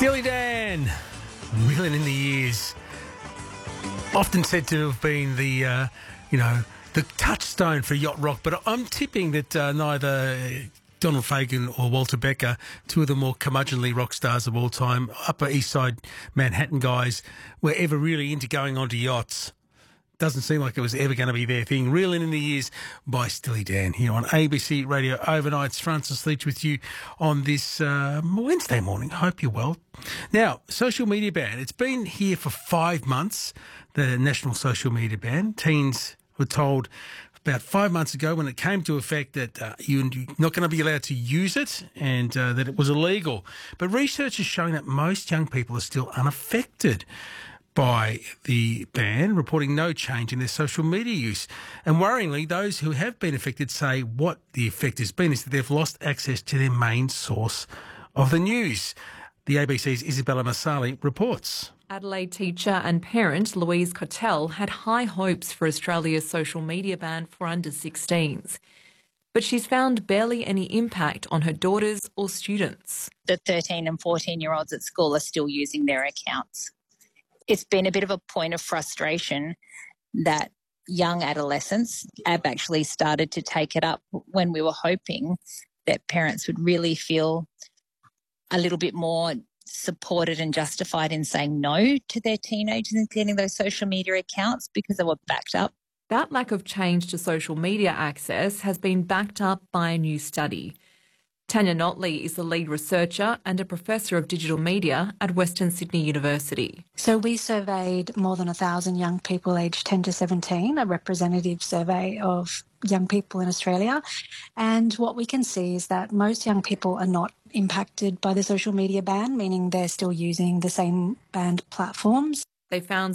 Steely Dan, reeling in the years. Often said to have been the touchstone for yacht rock, but I'm tipping that neither Donald Fagen or Walter Becker, two of the more curmudgeonly rock stars of all time, Upper East Side Manhattan guys, were ever really into going onto yachts. Doesn't seem like it was ever going to be their thing. Reeling in the Years by Steely Dan here on ABC Radio Overnight. It's Francis Leach with you on this Wednesday morning. Hope you're well. Now, social media ban. It's been here for 5 months, the national social media ban. Teens were told about 5 months ago when it came to effect that you're not going to be allowed to use it and that it was illegal. But research is showing that most young people are still unaffected by the ban, reporting no change in their social media use. And worryingly, those who have been affected say what the effect has been is that they've lost access to their main source of the news. The ABC's Isabella Marsali reports. Adelaide teacher and parent Louise Cotell had high hopes for Australia's social media ban for under 16s. But she's found barely any impact on her daughters or students. The 13 and 14-year-olds at school are still using their accounts. It's been a bit of a point of frustration that young adolescents have actually started to take it up when we were hoping that parents would really feel a little bit more supported and justified in saying no to their teenagers and getting those social media accounts because they were backed up. That lack of change to social media access has been backed up by a new study. Tanya Notley is the lead researcher and a professor of digital media at Western Sydney University. So we surveyed more than 1,000 young people aged 10 to 17, a representative survey of young people in Australia. And what we can see is that most young people are not impacted by the social media ban, meaning they're still using the same banned platforms. They found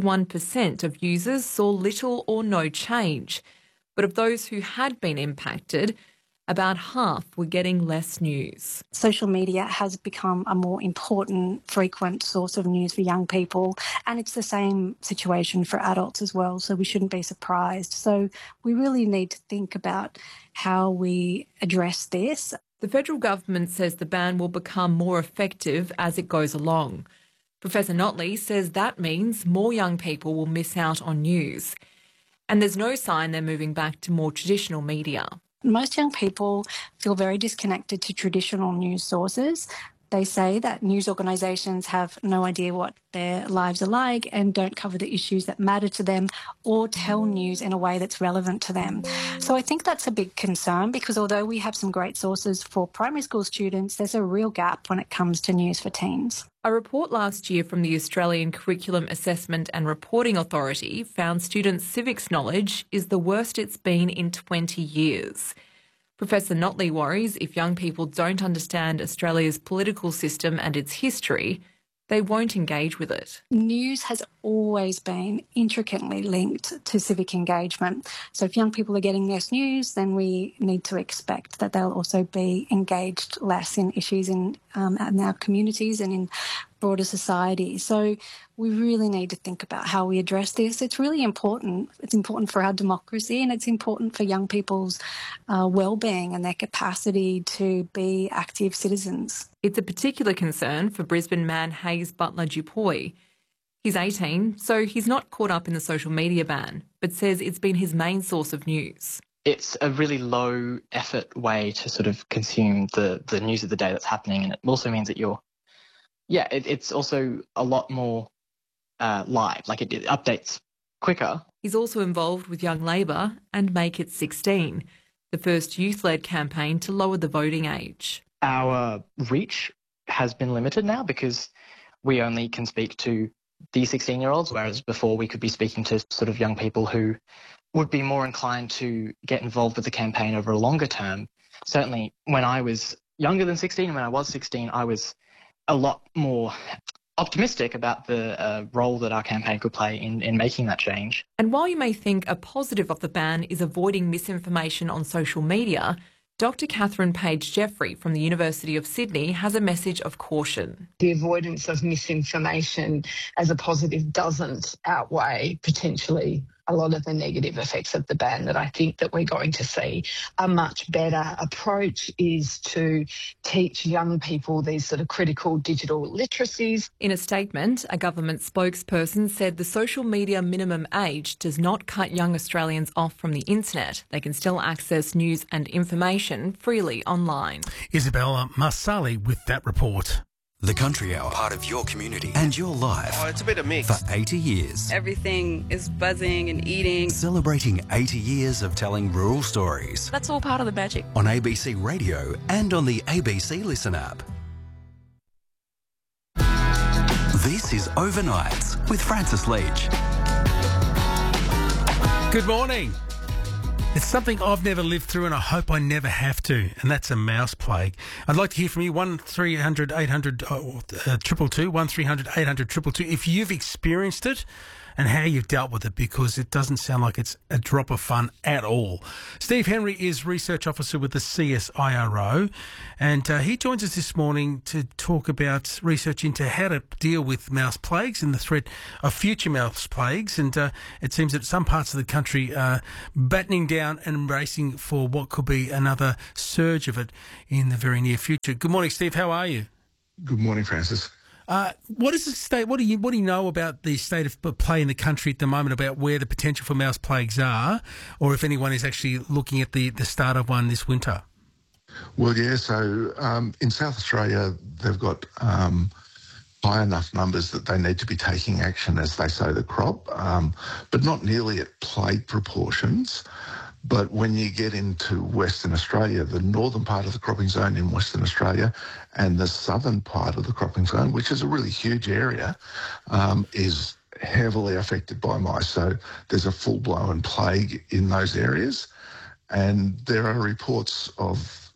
61% of users saw little or no change. But of those who had been impacted, about half were getting less news. Social media has become a more important, frequent source of news for young people, and it's the same situation for adults as well, so we shouldn't be surprised. So we really need to think about how we address this. The federal government says the ban will become more effective as it goes along. Professor Notley says that means more young people will miss out on news. And there's no sign they're moving back to more traditional media. Most young people feel very disconnected to traditional news sources. They say that news organisations have no idea what their lives are like and don't cover the issues that matter to them or tell news in a way that's relevant to them. So I think that's a big concern because although we have some great sources for primary school students, there's a real gap when it comes to news for teens. A report last year from the Australian Curriculum Assessment and Reporting Authority found students' civics knowledge is the worst it's been in 20 years. Professor Notley worries if young people don't understand Australia's political system and its history, they won't engage with it. News has always been intricately linked to civic engagement. So if young people are getting less news, then we need to expect that they'll also be engaged less in issues in our communities and in broader society. So we really need to think about how we address this. It's really important. It's important for our democracy and it's important for young people's well-being and their capacity to be active citizens. It's a particular concern for Brisbane man Hayes Butler Dupuy. He's 18, so he's not caught up in the social media ban, but says it's been his main source of news. It's a really low effort way to sort of consume the news of the day that's happening, and it also means that it's also a lot more live, like it updates quicker. He's also involved with Young Labor and Make It 16, the first youth-led campaign to lower the voting age. Our reach has been limited now because we only can speak to the 16-year-olds, whereas before we could be speaking to sort of young people who would be more inclined to get involved with the campaign over a longer term. Certainly when I was younger than 16 and when I was 16, I was a lot more optimistic about the role that our campaign could play in making that change. And while you may think a positive of the ban is avoiding misinformation on social media, Dr. Catherine Page-Jeffrey from the University of Sydney has a message of caution. The avoidance of misinformation as a positive doesn't outweigh potentially a lot of the negative effects of the ban, that I think that we're going to see a much better approach is to teach young people these sort of critical digital literacies. In a statement, a government spokesperson said the social media minimum age does not cut young Australians off from the internet. They can still access news and information freely online. Isabella Marsali with that report. The Country Hour, part of your community and your life. Oh, it's a bit of mix. For 80 years. Everything is buzzing and eating. Celebrating 80 years of telling rural stories. That's all part of the magic. On ABC Radio and on the ABC Listen app. This is Overnights with Francis Leach. Good morning. It's something I've never lived through and I hope I never have to, and that's a mouse plague. I'd like to hear from you, 1300 800 222, 1300 800 222, if you've experienced it and how you've dealt with it, because it doesn't sound like it's a drop of fun at all. Steve Henry is Research Officer with the CSIRO, and he joins us this morning to talk about research into how to deal with mouse plagues and the threat of future mouse plagues. And it seems that some parts of the country are battening down and embracing for what could be another surge of it in the very near future. Good morning, Steve. How are you? Good morning, Francis. What is the state? What do you know about the state of play in the country at the moment about where the potential for mouse plagues are, or if anyone is actually looking at the start of one this winter? Well, yeah. So in South Australia, they've got high enough numbers that they need to be taking action as they sow the crop, but not nearly at plague proportions. But when you get into Western Australia, the northern part of the cropping zone in Western Australia and the southern part of the cropping zone, which is a really huge area, is heavily affected by mice. So there's a full-blown plague in those areas. And there are reports of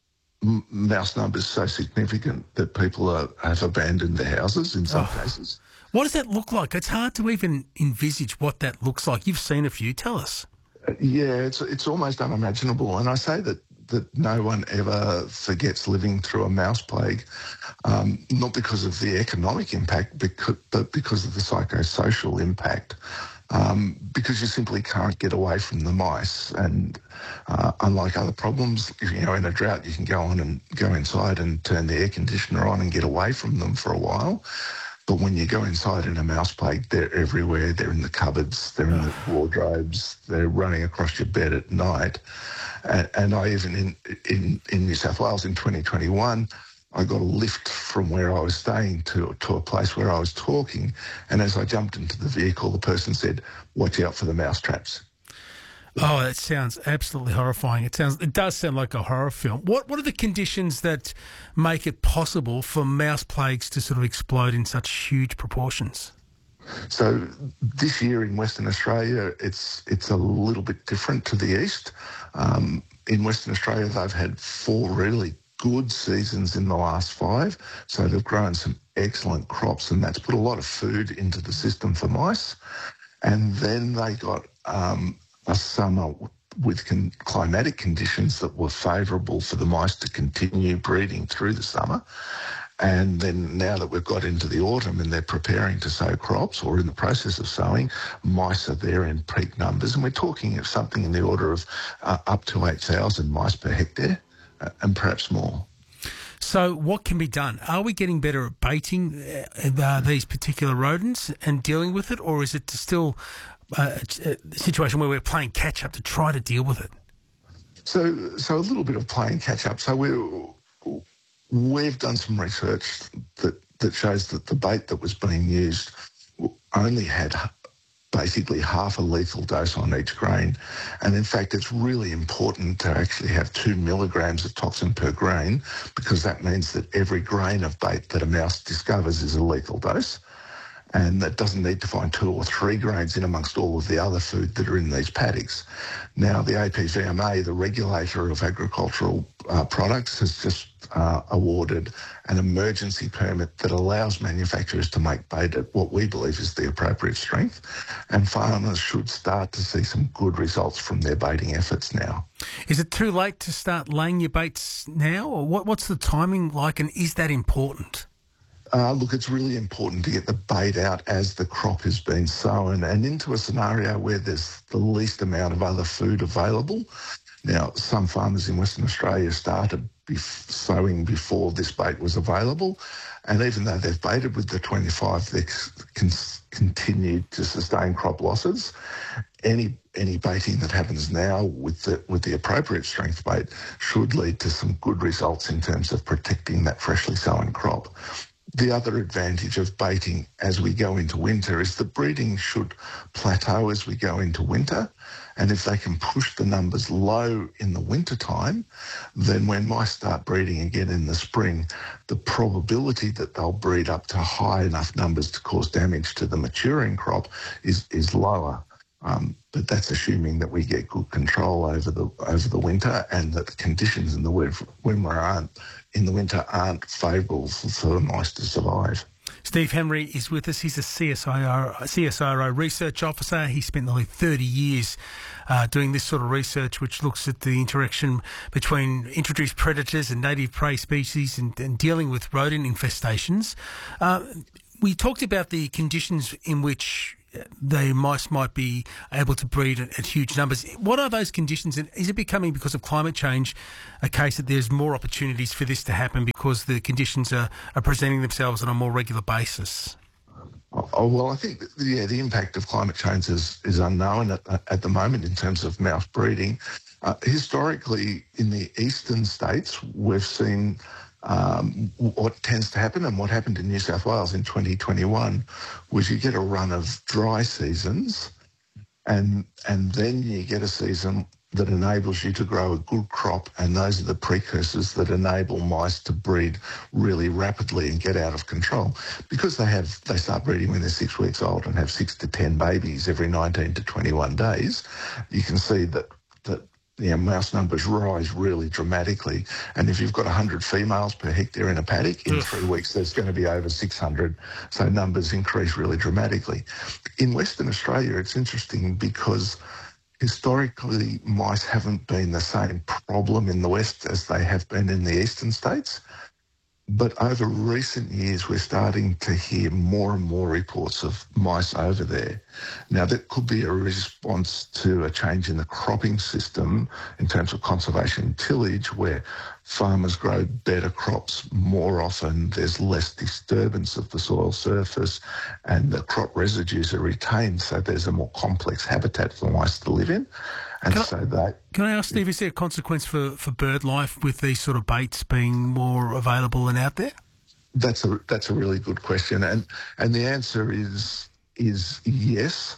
mouse numbers so significant that people have abandoned their houses in some cases. What does that look like? It's hard to even envisage what that looks like. You've seen a few. Tell us. Yeah, it's almost unimaginable. And I say that no one ever forgets living through a mouse plague, not because of the economic impact, but because of the psychosocial impact, because you simply can't get away from the mice. And unlike other problems, in a drought, you can go inside and turn the air conditioner on and get away from them for a while. But when you go inside in a mouse plague, they're everywhere. They're in the cupboards, they're in the wardrobes, they're running across your bed at night. And I even, in New South Wales in 2021, I got a lift from where I was staying to a place where I was talking. And as I jumped into the vehicle, the person said, "Watch out for the mouse traps." Oh, that sounds absolutely horrifying. It does sound like a horror film. What are the conditions that make it possible for mouse plagues to sort of explode in such huge proportions? So this year in Western Australia, it's a little bit different to the east. In Western Australia, they've had 4 really good seasons in the last 5. So they've grown some excellent crops, and that's put a lot of food into the system for mice. And then they got a summer with climatic conditions that were favourable for the mice to continue breeding through the summer. And then now that we've got into the autumn and they're preparing to sow crops or in the process of sowing, mice are there in peak numbers. And we're talking of something in the order of up to 8,000 mice per hectare and perhaps more. So what can be done? Are we getting better at baiting these particular rodents and dealing with it, or is it still a situation where we're playing catch-up to try to deal with it? So a little bit of playing catch-up. So we've done some research that shows that the bait that was being used only had basically half a lethal dose on each grain. And in fact, it's really important to actually have 2 milligrams of toxin per grain, because that means that every grain of bait that a mouse discovers is a lethal dose. And that doesn't need to find 2 or 3 grains in amongst all of the other food that are in these paddocks. Now, the APVMA, the regulator of agricultural products, has just awarded an emergency permit that allows manufacturers to make bait at what we believe is the appropriate strength. And farmers should start to see some good results from their baiting efforts now. Is it too late to start laying your baits now? Or what's the timing like, and is that important? Look, it's really important to get the bait out as the crop has been sown and into a scenario where there's the least amount of other food available. Now, some farmers in Western Australia started sowing before this bait was available, and even though they've baited with the 25, they continued to sustain crop losses. Any baiting that happens now with the appropriate strength bait should lead to some good results in terms of protecting that freshly sown crop. The other advantage of baiting as we go into winter is the breeding should plateau as we go into winter. And if they can push the numbers low in the winter time, then when mice start breeding again in the spring, the probability that they'll breed up to high enough numbers to cause damage to the maturing crop is lower. But that's assuming that we get good control over the winter and that the conditions in the winter aren't favourable for the mice to survive. Steve Henry is with us. He's a CSIRO research officer. He spent nearly 30 years doing this sort of research, which looks at the interaction between introduced predators and native prey species and dealing with rodent infestations. We talked about the conditions in which the mice might be able to breed at huge numbers. What are those conditions, and is it becoming, because of climate change, a case that there's more opportunities for this to happen because the conditions are presenting themselves on a more regular basis? Oh, well, I think, the impact of climate change is unknown at the moment in terms of mouse breeding. Historically, in the eastern states, we've seen what tends to happen, and what happened in New South Wales in 2021 was you get a run of dry seasons and then you get a season that enables you to grow a good crop, and those are the precursors that enable mice to breed really rapidly and get out of control. Because they start breeding when they're 6 weeks old and have 6 to 10 babies every 19 to 21 days, you can see that mouse numbers rise really dramatically. And if you've got 100 females per hectare in a paddock, in 3 weeks there's going to be over 600. So numbers increase really dramatically. In Western Australia, it's interesting because historically mice haven't been the same problem in the West as they have been in the eastern states. But over recent years, we're starting to hear more and more reports of mice over there. Now, that could be a response to a change in the cropping system in terms of conservation and tillage, where farmers grow better crops more often, there's less disturbance of the soil surface, and the crop residues are retained, so there's a more complex habitat for mice to live in. Can I ask, Steve, is there a consequence for bird life with these sort of baits being more available and out there? That's a really good question, and the answer is yes.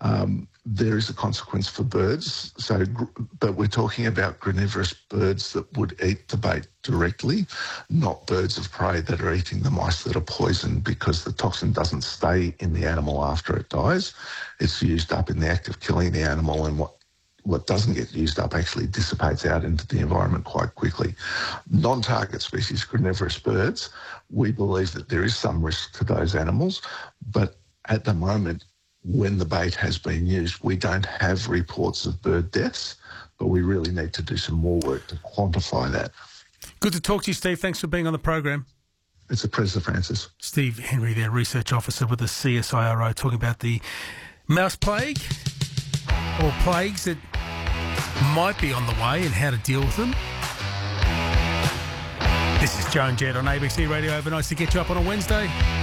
There is a consequence for birds. But we're talking about granivorous birds that would eat the bait directly, not birds of prey that are eating the mice that are poisoned, because the toxin doesn't stay in the animal after it dies. It's used up in the act of killing the animal, and what doesn't get used up actually dissipates out into the environment quite quickly. Non-target species granivorous birds, we believe that there is some risk to those animals, but at the moment, when the bait has been used, we don't have reports of bird deaths, but we really need to do some more work to quantify that. Good to talk to you, Steve. Thanks for being on the program. It's a pleasure, Francis. Steve Henry there, research officer with the CSIRO, talking about the mouse plague, or plagues that might be on the way and how to deal with them. This is Joe and Jed on ABC Radio Overnights to get you up on a Wednesday.